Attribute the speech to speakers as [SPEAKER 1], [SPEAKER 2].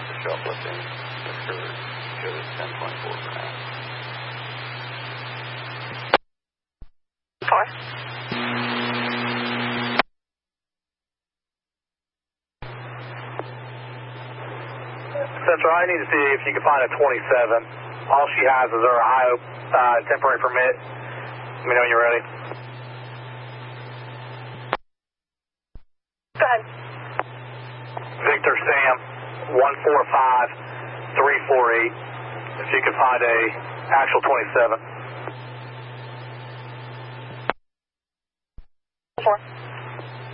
[SPEAKER 1] the shoplifting occurred. Shows 1024 for now.
[SPEAKER 2] Car.
[SPEAKER 3] Central, I need to see if you can find a 27. All she has is her Ohio temporary permit. Let me know when you're ready.
[SPEAKER 2] Go ahead.
[SPEAKER 3] Victor Sam, 145348. If you can find a actual 27.